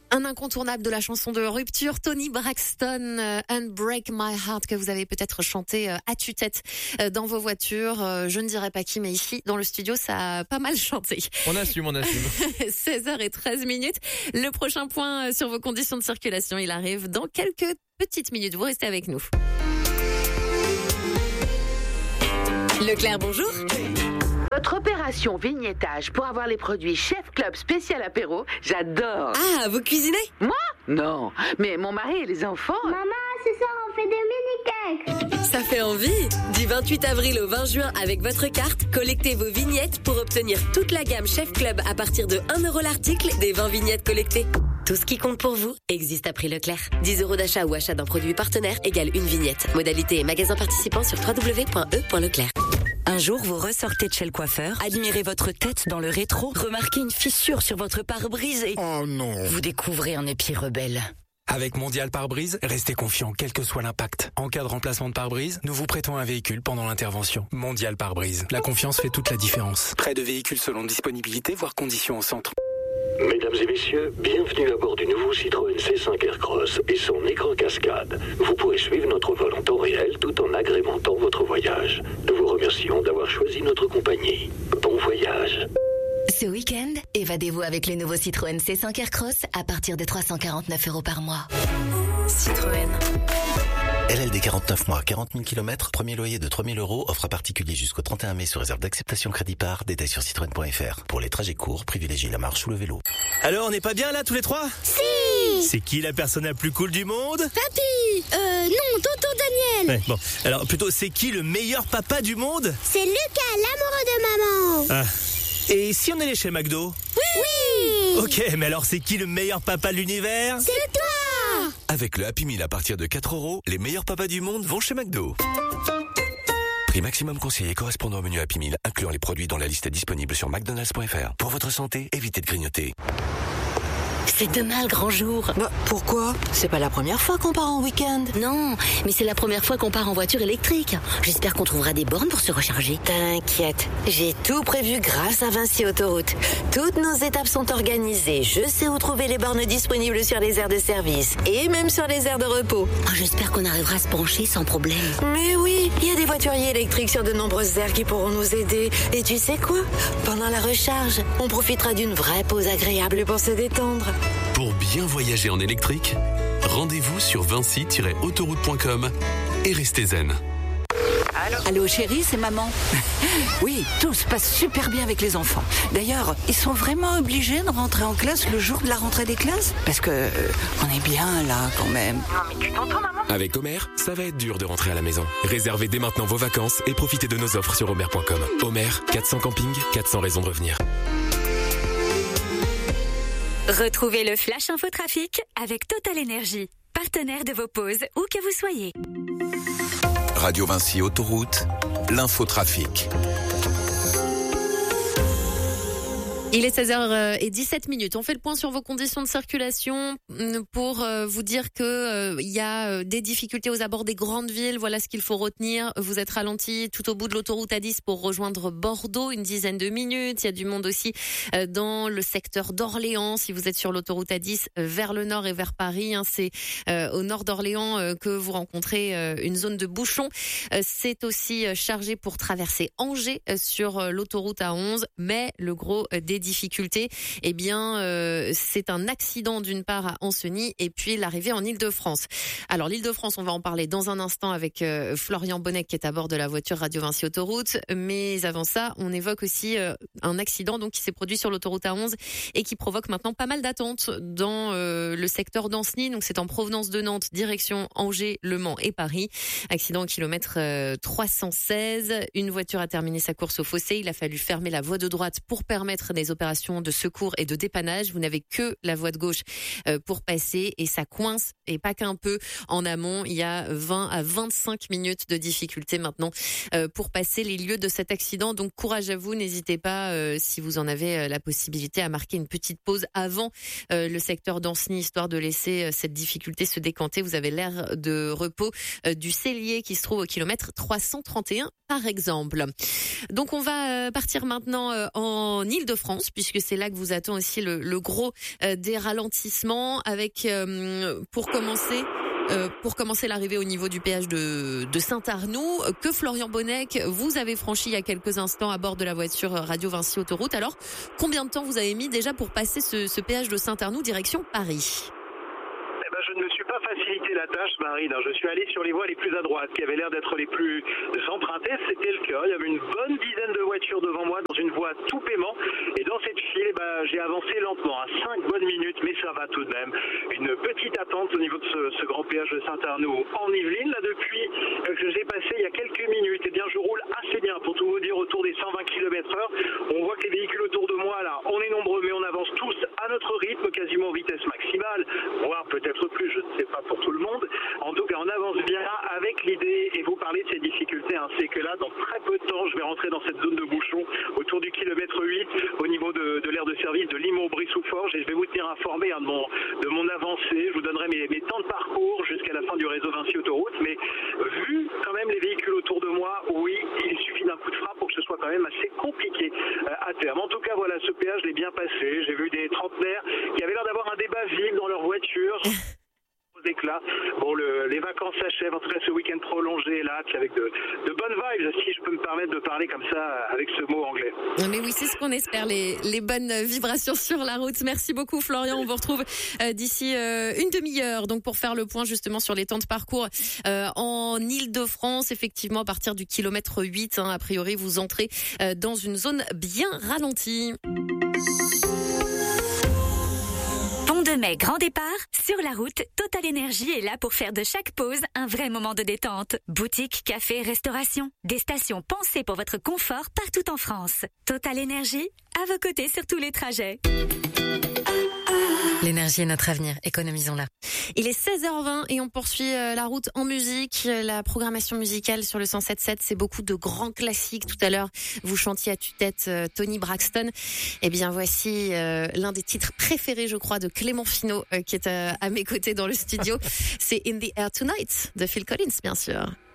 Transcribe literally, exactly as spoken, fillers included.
Un incontournable de la chanson de rupture, Toni Braxton, euh, Unbreak My Heart, que vous avez peut-être chanté euh, à tue-tête euh, dans vos voitures. Euh, je ne dirais pas qui, mais ici, dans le studio, ça a pas mal chanté. On assume, on assume. seize heures treize minutes. Le prochain point sur vos conditions de circulation, il arrive dans quelques petites minutes. Vous restez avec nous. Leclerc, bonjour. Votre opération vignettage pour avoir les produits Chef Club spécial apéro, j'adore. Ah, vous cuisinez? Moi? Non, mais mon mari et les enfants... Maman, ce soir on fait des mini-cakes. Ça fait envie. Du vingt-huit avril au vingt juin avec votre carte, collectez vos vignettes pour obtenir toute la gamme Chef Club à partir de un euro l'article des vingt vignettes collectées. Tout ce qui compte pour vous existe à prix Leclerc. dix euros d'achat ou achat d'un produit partenaire égale une vignette. Modalité et magasin participant sur w w w point e point leclerc. Un jour, vous ressortez de chez le coiffeur, admirez votre tête dans le rétro, remarquez une fissure sur votre pare-brise et... Oh non! Vous découvrez un épi rebelle. Avec Mondial Pare-Brise, restez confiant quel que soit l'impact. En cas de remplacement de pare-brise, nous vous prêtons un véhicule pendant l'intervention. Mondial Pare-Brise. La confiance fait toute la différence. Prêt de véhicules selon disponibilité, voire conditions au centre. Mesdames et messieurs, bienvenue à bord du nouveau Citroën C cinq Aircross et son écran cascade. Vous pourrez suivre notre vol en temps réel tout en agrémentant votre voyage. Nous vous remercions d'avoir choisi notre compagnie. Bon voyage. Ce week-end, évadez-vous avec les nouveaux Citroën C cinq Aircross à partir de trois cent quarante-neuf euros par mois. Citroën. L L D quarante-neuf mois, quarante mille kilomètres, premier loyer de trois mille euros, offre à particulier jusqu'au trente et un mai sous réserve d'acceptation crédit par, détail sur citroën point f r. Pour les trajets courts, privilégiez la marche ou le vélo. Alors, on n'est pas bien là tous les trois? Si! C'est qui la personne la plus cool du monde? Papy! Euh, non, tonton Daniel! Ouais, bon, alors plutôt, c'est qui le meilleur papa du monde? C'est Lucas, l'amoureux de maman! Ah. Et si on allait chez McDo? Oui! Oui! Ok, mais alors c'est qui le meilleur papa de l'univers? C'est toi! Avec le Happy Meal à partir de quatre euros, les meilleurs papas du monde vont chez McDo. Prix maximum conseillé correspondant au menu Happy Meal, incluant les produits dont la liste est disponible sur mcdonalds point f r. Pour votre santé, évitez de grignoter. C'est demain le grand jour. Bah, pourquoi? C'est pas la première fois qu'on part en week-end. Non, mais c'est la première fois qu'on part en voiture électrique. J'espère qu'on trouvera des bornes pour se recharger. T'inquiète, j'ai tout prévu grâce à Vinci Autoroute. Toutes nos étapes sont organisées. Je sais où trouver les bornes disponibles sur les aires de service et même sur les aires de repos. Oh, j'espère qu'on arrivera à se pencher sans problème. Mais oui, il y a des voituriers électriques sur de nombreuses aires qui pourront nous aider. Et tu sais quoi? Pendant la recharge, on profitera d'une vraie pause agréable pour se détendre. Pour bien voyager en électrique, rendez-vous sur vinci tiret autoroute point com et restez zen. Allô, Allô chérie, c'est maman. Oui, tout se passe super bien avec les enfants. D'ailleurs, ils sont vraiment obligés de rentrer en classe le jour de la rentrée des classes? Parce que euh, on est bien là quand même. Non mais tu t'entends maman? Avec Homer, ça va être dur de rentrer à la maison. Réservez dès maintenant vos vacances et profitez de nos offres sur homer point com. Homer, quatre cents campings, quatre cents raisons de revenir. Retrouvez le Flash Info Trafic avec Total Énergie, partenaire de vos pauses où que vous soyez. Radio Vinci Autoroute, l'infotrafic. Il est seize heures dix-sept minutes. On fait le point sur vos conditions de circulation pour vous dire que il y a des difficultés aux abords des grandes villes. Voilà ce qu'il faut retenir. Vous êtes ralenti tout au bout de l'autoroute A dix pour rejoindre Bordeaux, une dizaine de minutes. Il y a du monde aussi dans le secteur d'Orléans. Si vous êtes sur l'autoroute A dix vers le nord et vers Paris, c'est au nord d'Orléans que vous rencontrez une zone de bouchon. C'est aussi chargé pour traverser Angers sur l'autoroute A onze, mais le gros des difficultés, eh bien, euh, c'est un accident d'une part à Ancenis et puis l'arrivée en Île-de-France. Alors l'Île-de-France, on va en parler dans un instant avec euh, Florian Bonnet qui est à bord de la voiture Radio Vinci Autoroute. Mais avant ça, on évoque aussi euh, un accident donc qui s'est produit sur l'autoroute A onze et qui provoque maintenant pas mal d'attentes dans euh, le secteur d'Ancenis. Donc c'est en provenance de Nantes, direction Angers, Le Mans et Paris. Accident au kilomètre euh, trois cent seize. Une voiture a terminé sa course au fossé. Il a fallu fermer la voie de droite pour permettre des opérations de secours et de dépannage. Vous n'avez que la voie de gauche euh, pour passer et ça coince et pas qu'un peu en amont. Il y a vingt à vingt-cinq minutes de difficulté maintenant euh, pour passer les lieux de cet accident. Donc courage à vous, n'hésitez pas euh, si vous en avez euh, la possibilité à marquer une petite pause avant euh, le secteur d'Ancenis, histoire de laisser euh, cette difficulté se décanter. Vous avez l'aire de repos euh, du Cellier qui se trouve au kilomètre trois cent trente et un par exemple. Donc on va euh, partir maintenant euh, en Île-de-France France, puisque c'est là que vous attend aussi le, le gros euh, des ralentissements, avec euh, pour commencer. Euh, pour commencer l'arrivée au niveau du péage de, de Saint-Arnoux, que Florian Bonnec, vous avez franchi il y a quelques instants à bord de la voiture Radio Vinci Autoroute. Alors, combien de temps vous avez mis déjà pour passer ce, ce péage de Saint-Arnoux direction Paris ? Je ne me suis pas facilité la tâche, Marine. Je suis allé sur les voies les plus à droite, qui avaient l'air d'être les plus empruntées. C'était le cas. Il y avait une bonne dizaine de voitures devant moi dans une voie tout paiement. Et dans cette file, eh ben, j'ai avancé lentement, à cinq bonnes minutes, mais ça va tout de même. Une petite attente au niveau de ce, ce grand péage de Saint-Arnoux en Yvelines. Là, depuis que j'ai passé il y a quelques minutes, eh bien, je roule assez bien, pour tout vous dire, autour des cent vingt kilomètres heure. On voit que les véhicules autour de moi, là, on est nombreux, mais on avance tous à notre rythme, quasiment vitesse maximale, voire peut-être plus, je ne sais pas pour tout le monde. En tout cas, on avance bien avec l'idée, et vous parlez de ces difficultés, hein, c'est que là, dans très peu de temps, je vais rentrer dans cette zone de bouchon autour du kilomètre huit, au niveau de, de l'aire de service de Limoux, Brie-sous-Forges, et je vais vous tenir informé hein, de, mon, de mon avancée. Je vous donnerai mes, mes temps de parcours jusqu'à la fin du réseau Vinci Autoroute, mais vu quand même les véhicules autour de moi, oui, il suffit d'un coup de frein pour que ce soit quand même assez compliqué euh, à terme. En tout cas, voilà, ce péage, je l'ai bien passé. J'ai vu des trentenaires qui avaient l'air d'avoir un débat vif dans leur voiture. Éclat. Bon, le, les vacances s'achèvent, en tout cas ce week-end prolongé là, avec de, de bonnes vibes, si je peux me permettre de parler comme ça avec ce mot anglais. Mais oui, c'est ce qu'on espère, les, les bonnes vibrations sur la route. Merci beaucoup Florian, on vous retrouve euh, d'ici euh, une demi-heure donc pour faire le point justement sur les temps de parcours euh, en Île-de-France. Effectivement, à partir du kilomètre huit, hein, a priori, vous entrez euh, dans une zone bien ralentie. De mai, grand départ, sur la route, Total Énergie est là pour faire de chaque pause un vrai moment de détente. Boutique, café, restauration, des stations pensées pour votre confort partout en France. Total Énergie, à vos côtés sur tous les trajets. L'énergie est notre avenir, économisons-la. Il est seize heures vingt et on poursuit la route en musique. La programmation musicale sur le cent sept sept, c'est beaucoup de grands classiques. Tout à l'heure, vous chantiez à tue-tête Tony Braxton. Eh bien, voici euh, l'un des titres préférés, je crois, de Clément Finot, euh, qui est euh, à mes côtés dans le studio. C'est In the Air Tonight de Phil Collins, bien sûr.